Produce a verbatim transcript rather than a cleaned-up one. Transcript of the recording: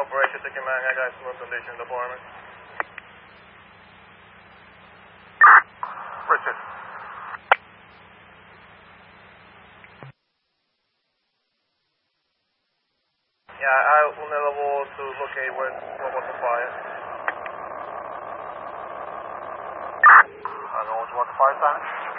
operation to command. I got smooth condition deployment. Richard. Yeah, I unable to locate where what was the fire. I don't know what the fire sign is.